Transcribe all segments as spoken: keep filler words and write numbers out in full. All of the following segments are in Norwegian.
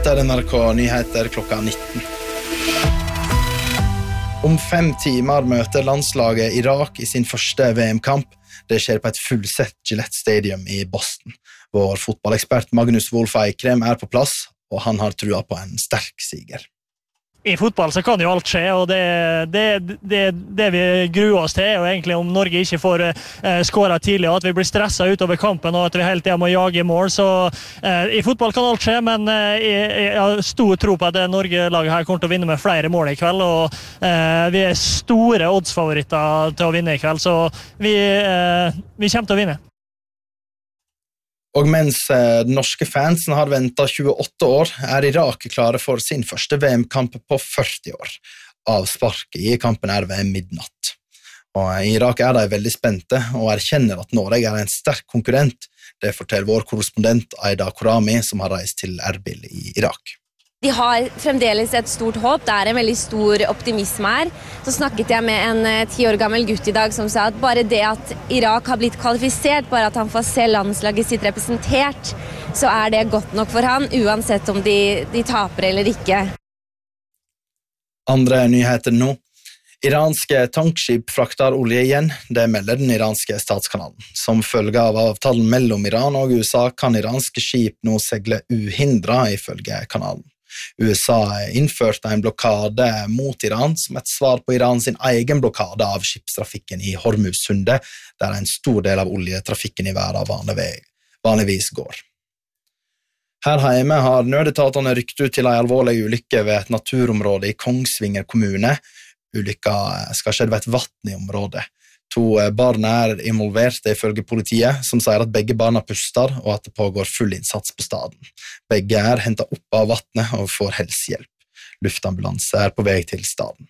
Dette er N R K Nyheter klokka nitten. Om fem timer møter landslaget Irak i sin første V M-kamp. Det skjer på et fullsett Gillette Stadium i Boston. Vår fotballekspert Magnus Wolff Eikrem er på plass, og han har trua på en sterk siger. I fotball så kan jo alt skje, og det, det, det, det vi gruer oss til er jo egentlig om Norge ikke får eh, skåret tidlig, og at vi blir stresset utover kampen, og at vi helt tiden må jage mål. Så eh, i fotball kan alt skje, men eh, jeg, jeg har stor tro på at det Norge-laget her kommer til å vinne med flere mål i kveld, og eh, vi er store oddsfavoritter til å vinne i kveld, så vi, eh, vi kommer til å vinne. Og mens den norske fansen har ventet tjueåtte år, er Irak klare for sin første V M-kamp på førti år. Avsparket i kampen er ved midnatt. Og i Irak er de veldig spente og erkjenner at Norge er en sterk konkurrent. Det forteller vår korrespondent Aida Korami, som har reist til Erbil i Irak. De har fremdeles et stort håp, det er en veldig stor optimisme her. Så snakket jeg med en ti år gammel gutt i dag som sa at bare det at Irak har blitt kvalifisert, bare at han får se landslaget sitt representert, så er det godt nok for han, uansett om de, de taper eller ikke. Andre nyheter nå. Iranske tankskip frakter olje igjen, det melder den iranske statskanalen. Som følge av avtalen mellom Iran og U S A kan iranske skip nå segle uhindret ifølge kanalen. U S A innførte en blokade mot Iran som et svar på Iran sin egen blokade av skipstrafikken i Hormuzsundet, der en stor del av oljetrafikken i verden vanligvis går. Her hjemme har nødetatene rykt ut til en alvorlig ulykke ved et naturområde i Kongsvinger kommune. Ulykka skal ha skjedd ved et vatten i området. To barn er involvert ifølge politiet, som sier at begge barna puster og at det pågår full innsats på staden. Begge er hentet opp av vattnet og får helsehjelp. Luftambulanse er på vei til staden.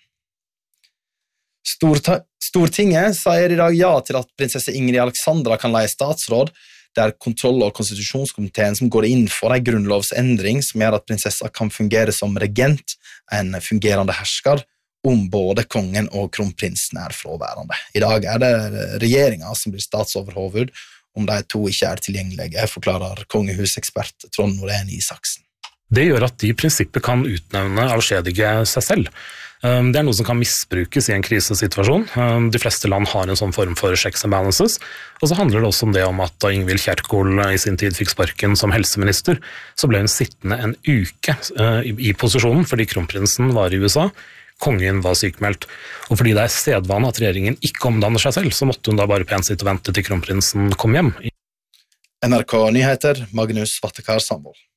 Storta- Stortinget sier i dag ja til at prinsesse Ingrid Alexandra kan leie statsråd. Det er kontroll- og konstitusjonskomiteen som går inn for en grunnlovsendring som gjør at prinsessa kan fungere som regent, en fungerende hersker, om både kongen og kronprinsen er fraværende. I dag er det regjeringen som blir statsoverhoved, om de to ikke er tilgjengelige, forklarer kongehusekspert Trond Norén Isaksen. Det gjør at de i prinsippet kan utnevne avskjedige seg selv. Det er noe som kan misbrukes i en krisesituasjon. De fleste land har en sånn form for checks and balances, og så handler det også om det om at da Ingvild Kjerkol i sin tid fikk sparken som helseminister, så ble hun sittende en uke i posisjonen fordi kronprinsen var i U S A, kongen var sykmeldt, og fordi det er sedvane at regjeringen ikke omdanner seg selv, så måtte hun da bare pent sitte og vente til kronprinsen kom hjem. N R K Nyheter, Magnus Vattekar Sandvold.